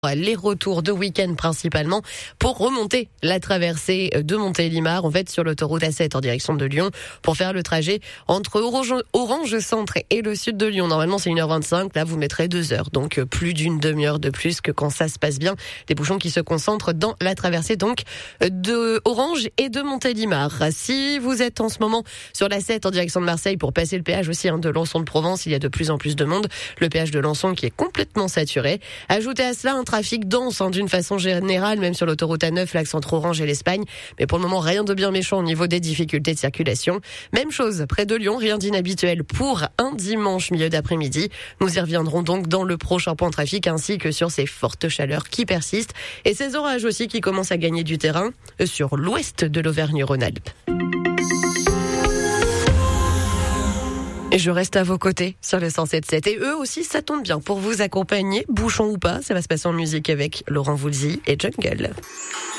Les retours de week-end principalement pour remonter la traversée de Montélimar en fait sur l'autoroute A7 en direction de Lyon pour faire le trajet entre Orange Centre et le sud de Lyon. Normalement c'est 1h25, là vous mettrez 2 heures, donc plus d'une demi-heure de plus que quand ça se passe bien. Des bouchons qui se concentrent dans la traversée donc de Orange et de Montélimar. Si vous êtes en ce moment sur l'A7 en direction de Marseille pour passer le péage aussi de Lançon de Provence, il y a de plus en plus de monde. Le péage de Lançon qui est complètement saturé. Ajoutez à cela un trafic dense d'une façon générale, même sur l'autoroute A9, l'axe entre Orange et l'Espagne. Mais pour le moment, rien de bien méchant au niveau des difficultés de circulation. Même chose près de Lyon, rien d'inhabituel pour un dimanche milieu d'après-midi. Nous y reviendrons donc dans le prochain point trafic ainsi que sur ces fortes chaleurs qui persistent et ces orages aussi qui commencent à gagner du terrain sur l'ouest de l'Auvergne-Rhône-Alpes. Et je reste à vos côtés sur le 107.7. Et eux aussi, ça tombe bien pour vous accompagner, bouchon ou pas. Ça va se passer en musique avec Laurent Voulzy et Jungle.